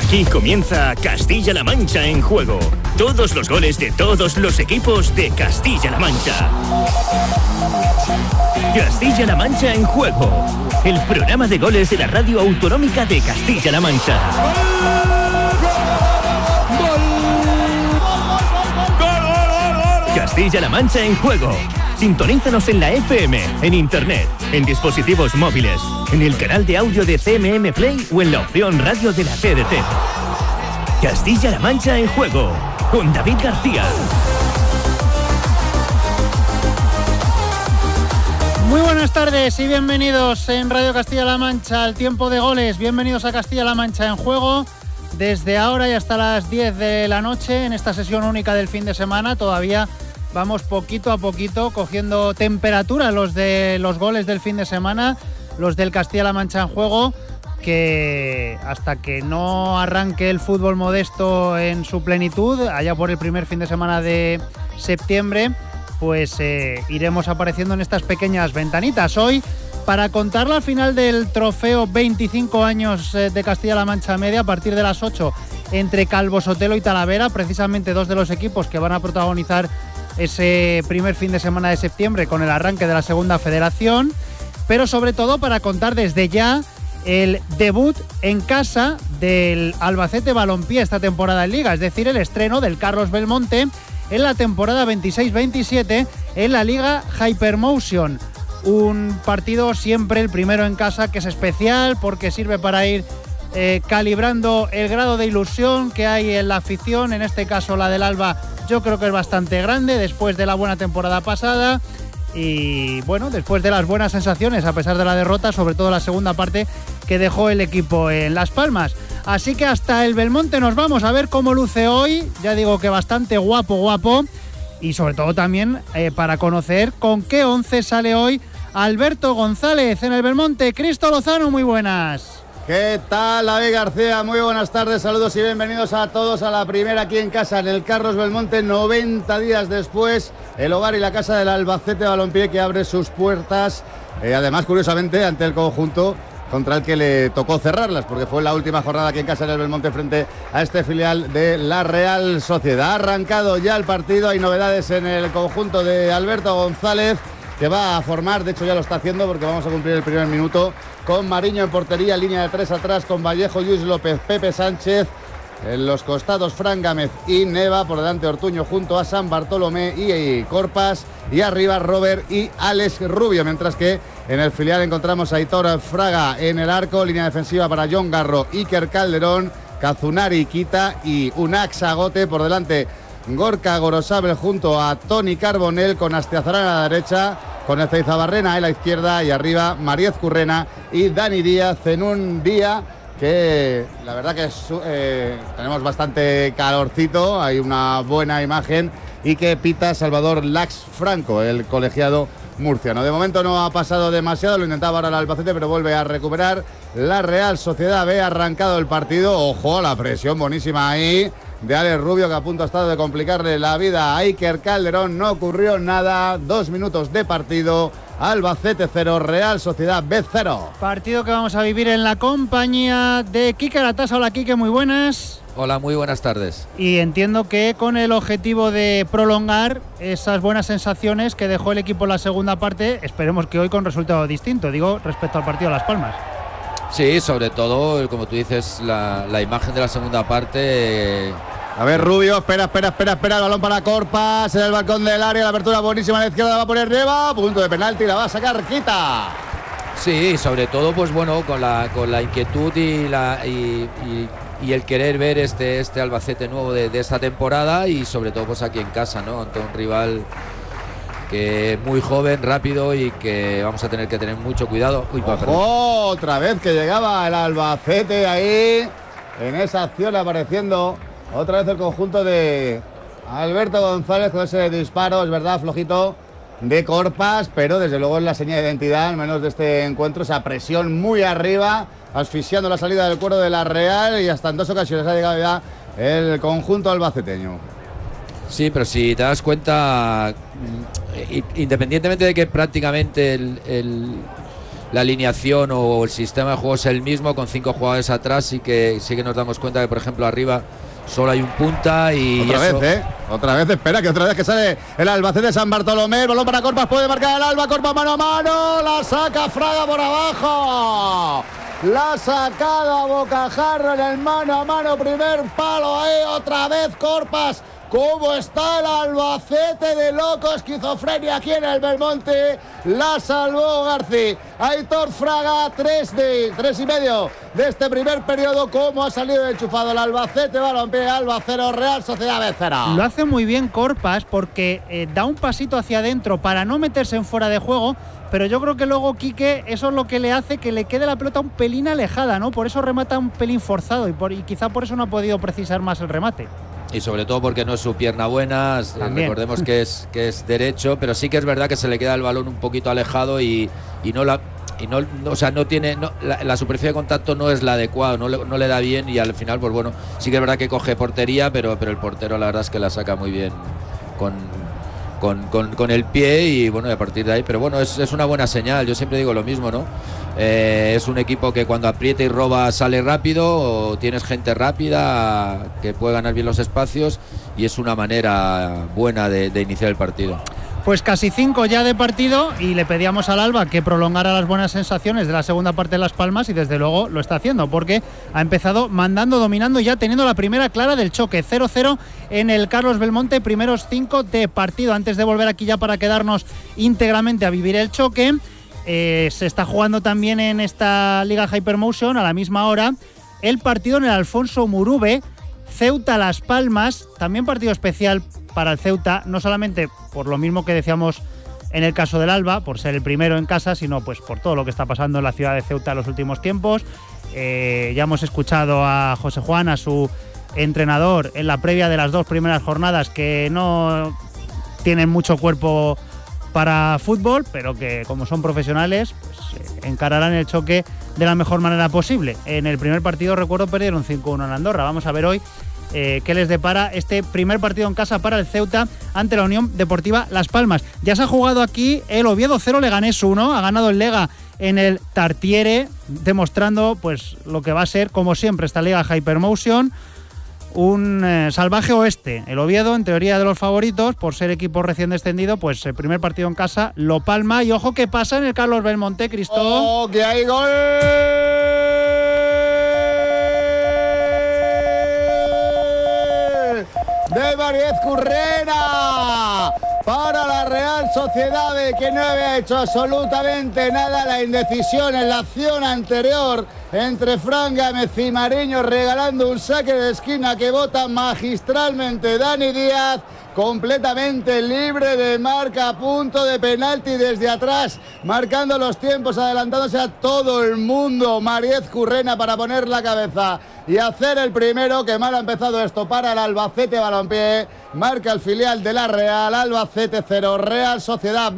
Aquí comienza Castilla-La Mancha en juego. Todos los goles de todos los equipos de Castilla-La Mancha. Castilla-La Mancha en juego. El programa de goles de la radio autonómica de Castilla-La Mancha. Castilla-La Mancha en juego. Sintonízanos en la FM, en internet, en dispositivos móviles, en el canal de audio de CMM Play o en la opción radio de la TDT. Castilla-La Mancha en juego, con David García. Muy buenas tardes y bienvenidos en Radio Castilla-La Mancha al tiempo de goles. Bienvenidos a Castilla-La Mancha en juego. Desde ahora y hasta las 10 de la noche en esta sesión única del fin de semana. Todavía vamos poquito a poquito cogiendo temperatura los de los goles del fin de semana, los del Castilla-La Mancha en juego, que hasta que no arranque el fútbol modesto en su plenitud, allá por el primer fin de semana de septiembre, pues iremos apareciendo en estas pequeñas ventanitas. Hoy, para contar la final del trofeo 25 años de Castilla-La Mancha Media, a partir de las 8, entre Calvo Sotelo y Talavera, precisamente dos de los equipos que van a protagonizar ese primer fin de semana de septiembre con el arranque de la segunda federación, pero sobre todo para contar desde ya el debut en casa del Albacete Balompié esta temporada en Liga, es decir, el estreno del Carlos Belmonte en la temporada 26-27 en la Liga Hypermotion. Un partido siempre el primero en casa que es especial porque sirve para ir calibrando el grado de ilusión que hay en la afición, en este caso la del Alba. Yo creo que es bastante grande después de la buena temporada pasada y bueno, después de las buenas sensaciones a pesar de la derrota, sobre todo la segunda parte que dejó el equipo en Las Palmas. Así que hasta el Belmonte nos vamos a ver cómo luce hoy, ya digo que bastante guapo y sobre todo también para conocer con qué 11 sale hoy Alberto González en el Belmonte. Cristo Lozano, muy buenas. ¿Qué tal, David García? Muy buenas tardes, saludos y bienvenidos a todos a la primera aquí en casa, en el Carlos Belmonte, 90 días después, el hogar y la casa del Albacete Balompié que abre sus puertas, además, curiosamente, ante el conjunto contra el que le tocó cerrarlas, porque fue la última jornada aquí en casa del Belmonte frente a este filial de la Real Sociedad. Ha arrancado ya el partido, hay novedades en el conjunto de Alberto González, que va a formar, de hecho ya lo está haciendo porque vamos a cumplir el primer minuto, con Mariño en portería, línea de 3 atrás, con Vallejo, Luis López, Pepe Sánchez, en los costados Fran Gámez y Neva, por delante Ortuño junto a San Bartolomé y Corpas, y arriba Robert y Alex Rubio, mientras que en el filial encontramos a Aitor Fraga en el arco, línea defensiva para John Garro, Iker Calderón, Kazunari Quita y Unax Agote, por delante Gorka Gorosabel junto a Tony Carbonell, con Astiazarán a la derecha, con Ezeizabarrena en la izquierda y arriba Mariez Currena y Dani Díaz en un día que la verdad que tenemos bastante calorcito, hay una buena imagen y que pita Salvador Lax Franco, el colegiado murciano. De momento no ha pasado demasiado, lo intentaba ahora el Albacete, pero vuelve a recuperar la Real Sociedad. Ve arrancado el partido, ojo, la presión buenísima ahí de Alex Rubio, que a punto ha estado de complicarle la vida a Iker Calderón. No ocurrió nada, 2 minutos de partido, Albacete 0, Real Sociedad B 0. Partido que vamos a vivir en la compañía de Quique Latasa. Hola Quique, muy buenas. Hola, muy buenas tardes. Y entiendo que con el objetivo de prolongar esas buenas sensaciones que dejó el equipo en la segunda parte, esperemos que hoy con resultado distinto, digo, respecto al partido de Las Palmas. Sí, sobre todo, como tú dices, la imagen de la segunda parte. A ver, Rubio, espera, el balón para Corpas, en el balcón del área, la apertura buenísima a la izquierda, va a poner Neva, punto de penalti, la va a sacar Quita. Sí, sobre todo, pues bueno, con la inquietud y el querer ver este Albacete nuevo de esta temporada, y sobre todo pues aquí en casa, ¿no? Ante un rival que es muy joven, rápido y que vamos a tener que tener mucho cuidado. Ojo, otra vez que llegaba el Albacete ahí, en esa acción apareciendo otra vez el conjunto de Alberto González con ese disparo, es verdad, flojito, de Corpas, pero desde luego es la señal de identidad, al menos de este encuentro, esa presión muy arriba, asfixiando la salida del cuero de la Real, y hasta en 2 ocasiones ha llegado ya el conjunto albaceteño. Sí, pero si te das cuenta, independientemente de que prácticamente la alineación o el sistema de juego es el mismo, con 5 jugadores atrás, sí que nos damos cuenta que, por ejemplo, arriba solo hay un punta y otra vez, espera, que otra vez que sale el Albacete San Bartolomé, balón para Corpas, puede marcar el Alba, Corpas mano a mano, la saca Fraga por abajo, la sacada a bocajarro en el mano a mano, primer palo ahí, otra vez Corpas. ¿Cómo está el Albacete de loco? Esquizofrenia aquí en el Belmonte. La salvó García. Aitor Fraga, 3:30 de este primer periodo. ¿Cómo ha salido enchufado el Albacete? Balompié, Alba 0, Real Sociedad B 0. Lo hace muy bien Corpas porque da un pasito hacia adentro para no meterse en fuera de juego. Pero yo creo que luego Quique, eso es lo que le hace que le quede la pelota un pelín alejada, ¿no? Por eso remata un pelín forzado y quizá por eso no ha podido precisar más el remate. Y sobre todo porque no es su pierna buena, recordemos que es derecho, pero sí que es verdad que se le queda el balón un poquito alejado y la superficie de contacto no es la adecuada, no le da bien y al final, pues bueno, sí que es verdad que coge portería, pero el portero la verdad es que la saca muy bien con el pie y bueno, a partir de ahí, pero bueno, es una buena señal. Yo siempre digo lo mismo, ¿no? Es un equipo que cuando aprieta y roba sale rápido, o tienes gente rápida que puede ganar bien los espacios y es una manera buena de iniciar el partido. Pues casi 5 ya de partido y le pedíamos al Alba que prolongara las buenas sensaciones de la segunda parte de Las Palmas y desde luego lo está haciendo porque ha empezado mandando, dominando y ya teniendo la primera clara del choque. 0-0 en el Carlos Belmonte, primeros 5 de partido. Antes de volver aquí ya para quedarnos íntegramente a vivir el choque, se está jugando también en esta Liga Hypermotion a la misma hora el partido en el Alfonso Murube, Ceuta-Las Palmas, también partido especial para el Ceuta, no solamente por lo mismo que decíamos en el caso del Alba, por ser el primero en casa, sino pues por todo lo que está pasando en la ciudad de Ceuta en los últimos tiempos. Ya hemos escuchado a José Juan, a su entrenador, en la previa de las 2 primeras jornadas, que no tienen mucho cuerpo para fútbol, pero que como son profesionales, pues encararán el choque de la mejor manera posible. En el primer partido, recuerdo, perdieron 5-1 en Andorra. Vamos a ver hoy qué les depara este primer partido en casa para el Ceuta ante la Unión Deportiva Las Palmas. Ya se ha jugado aquí el Oviedo 0, Leganés 1, ha ganado el Lega en el Tartiere, demostrando pues lo que va a ser, como siempre, esta Liga Hypermotion, un salvaje oeste. El Oviedo, en teoría de los favoritos, por ser equipo recién descendido, pues el primer partido en casa lo palma. Y ojo que pasa en el Carlos Belmonte, Cristóbal. ¡Oh, que hay gol! De Mariez Currena para la Real Sociedad, que no había hecho absolutamente nada. La indecisión en la acción anterior entre Fran Gámez y Mariño, regalando un saque de esquina que bota magistralmente Dani Díaz, completamente libre de marca, a punto de penalti desde atrás, marcando los tiempos, adelantándose a todo el mundo. Mariez Currena para poner la cabeza y hacer el primero. Que mal ha empezado esto para el Albacete Balompié. Marca el filial de la Real, Albacete 0, Real Sociedad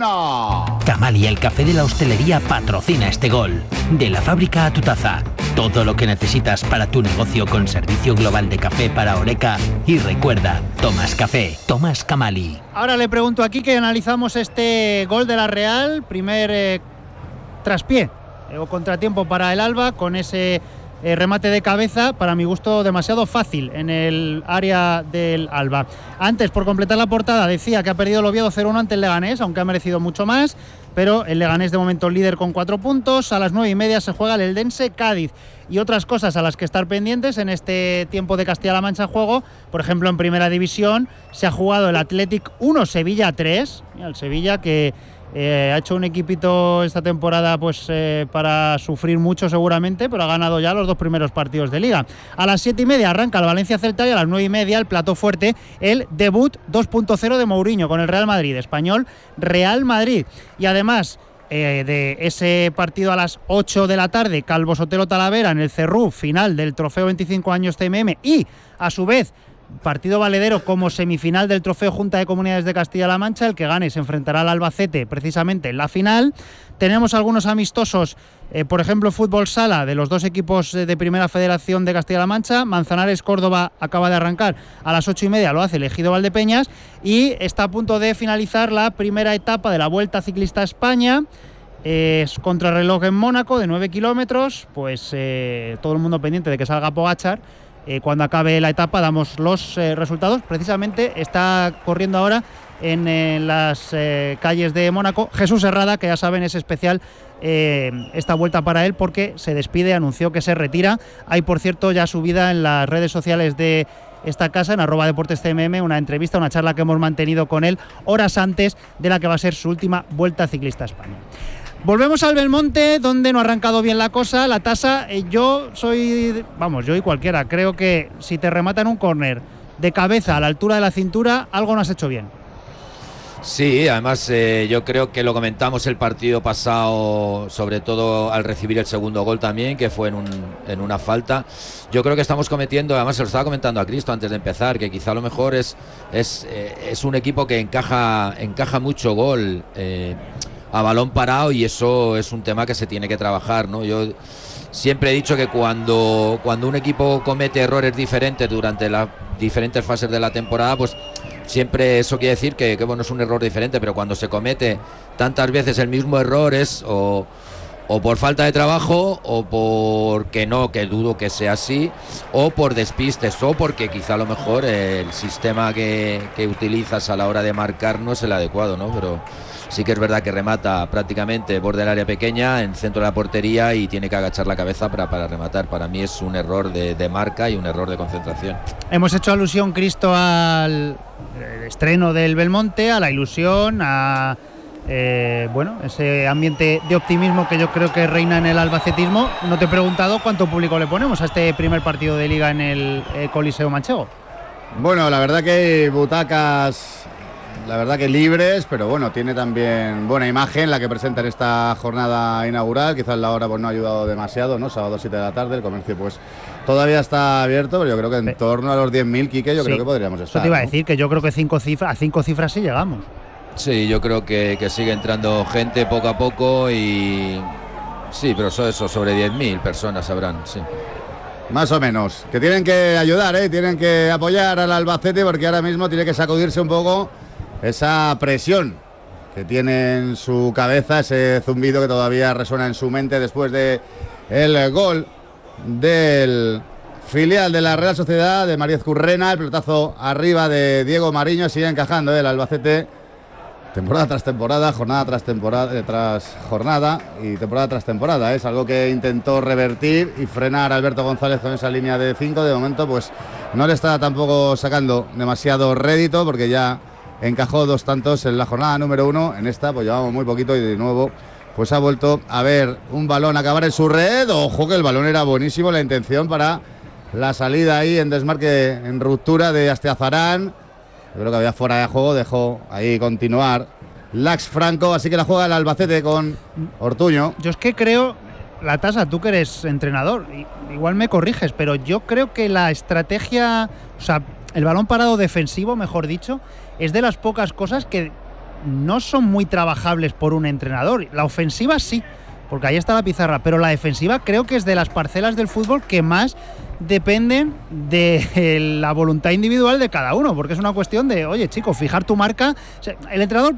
B1. Camali, el café de la hostelería, patrocina este gol. De la fábrica a tu taza. Todo lo que necesitas para tu negocio con servicio global de café para Horeca. Y recuerda, tomas café, tomas Camali. Ahora le pregunto aquí que analizamos este gol de la Real. Primer traspié o contratiempo para el Alba con ese remate de cabeza, para mi gusto demasiado fácil en el área del Alba. Antes, por completar la portada, decía que ha perdido el Oviedo 0-1 ante el Leganés, aunque ha merecido mucho más, pero el Leganés de momento líder con 4 puntos. A las 9:30 se juega el Eldense Cádiz. Y otras cosas a las que estar pendientes en este tiempo de Castilla-La Mancha en juego. Por ejemplo, en Primera División se ha jugado el Athletic 1, Sevilla 3. El Sevilla que ha hecho un equipito esta temporada pues para sufrir mucho seguramente, pero ha ganado ya los 2 primeros partidos de Liga. A las 7:30 arranca el Valencia Celta y a las 9:30 el plato fuerte, el debut 2.0 de Mourinho con el Real Madrid, español Real Madrid. Y además de ese partido a las 8 de la tarde, Calvo Sotelo Talavera en el Cerrú, final del Trofeo 25 años CMM, y a su vez partido valedero como semifinal del Trofeo Junta de Comunidades de Castilla-La Mancha. El que gane se enfrentará al Albacete precisamente en la final. Tenemos algunos amistosos, por ejemplo, fútbol sala de los 2 equipos de Primera Federación de Castilla-La Mancha. Manzanares Córdoba acaba de arrancar a las 8:30, lo hace el Ejido Valdepeñas, y está a punto de finalizar la primera etapa de la Vuelta Ciclista a España. Es contrarreloj en Mónaco de 9 kilómetros, pues todo el mundo pendiente de que salga Pogačar. Cuando acabe la etapa damos los resultados. Precisamente está corriendo ahora en las calles de Mónaco Jesús Herrada, que ya saben es especial esta vuelta para él porque se despide, anunció que se retira. Hay, por cierto, ya subida en las redes sociales de esta casa, en @deportescmm, una entrevista, una charla que hemos mantenido con él horas antes de la que va a ser su última Vuelta Ciclista a España. Volvemos al Belmonte, donde no ha arrancado bien la cosa. La tasa, yo y cualquiera, creo que si te rematan un córner de cabeza a la altura de la cintura, algo no has hecho bien. Sí, además yo creo que lo comentamos el partido pasado, sobre todo al recibir el segundo gol también, que fue en una falta. Yo creo que estamos cometiendo, además se lo estaba comentando a Cristo antes de empezar, que quizá a lo mejor es un equipo que encaja mucho gol a balón parado, y eso es un tema que se tiene que trabajar, ¿no? Yo siempre he dicho que cuando un equipo comete errores diferentes durante las diferentes fases de la temporada, pues siempre eso quiere decir que bueno, es un error diferente, pero cuando se comete tantas veces el mismo error es o por falta de trabajo, o porque no, que dudo que sea así, o por despistes, o porque quizá a lo mejor el sistema que utilizas a la hora de marcar no es el adecuado, ¿no? Pero sí que es verdad que remata prácticamente borde del área pequeña, en centro de la portería, y tiene que agachar la cabeza para rematar. Para mí es un error de marca y un error de concentración. Hemos hecho alusión, Cristo, al estreno del Belmonte, a la ilusión, a ese ambiente de optimismo que yo creo que reina en el albacetismo. No te he preguntado cuánto público le ponemos a este primer partido de Liga en el Coliseo Manchego. Bueno, la verdad que hay butacas, la verdad que libres, pero bueno, tiene también buena imagen la que presenta en esta jornada inaugural. Quizás la hora pues no ha ayudado demasiado, ¿no? Sábado 7 de la tarde, el comercio pues todavía está abierto, pero yo creo que en torno a los 10.000, Quique, creo que podríamos estar. Eso te iba a ¿no? decir, que yo creo que a 5 cifras sí llegamos. Sí, yo creo que sigue entrando gente poco a poco, y sí, pero eso sobre 10.000 personas habrán, sí. Más o menos, que tienen que ayudar, tienen que apoyar al Albacete, porque ahora mismo tiene que sacudirse un poco esa presión que tiene en su cabeza, ese zumbido que todavía resuena en su mente después de el gol del filial de la Real Sociedad, de María Currena, el pelotazo arriba de Diego Mariño. Sigue encajando el Albacete temporada tras temporada, jornada tras jornada y temporada tras temporada. Es algo que intentó revertir y frenar a Alberto González con esa línea de 5. De momento pues no le está tampoco sacando demasiado rédito, porque ya encajó 2 tantos en la jornada número 1. En esta pues llevamos muy poquito, y de nuevo pues ha vuelto a ver un balón acabar en su red. Ojo que el balón era buenísimo, la intención para la salida ahí en desmarque, en ruptura de Asteazarán. Yo creo que había fuera de juego, dejó ahí continuar Lax Franco, así que la juega el Albacete con Ortuño. Yo es que creo, la tasa, tú que eres entrenador, igual me corriges, pero yo creo que la estrategia, o sea, el balón parado defensivo, mejor dicho, es de las pocas cosas que no son muy trabajables por un entrenador. La ofensiva sí, porque ahí está la pizarra, pero la defensiva creo que es de las parcelas del fútbol que más dependen de la voluntad individual de cada uno, porque es una cuestión de, oye, chico, fijar tu marca. O sea, el entrenador